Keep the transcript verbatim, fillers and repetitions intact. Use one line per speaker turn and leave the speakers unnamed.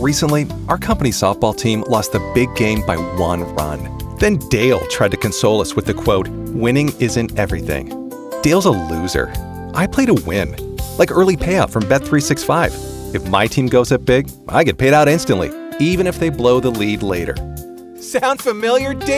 Recently, our company softball team lost the big game by one run. Then Dale tried to console us with the quote, "Winning isn't everything." Dale's a loser. I play to win. Like early payout from Bet three sixty-five. If my team goes up big, I get paid out instantly, even if they blow the lead later. Sound familiar, Dale?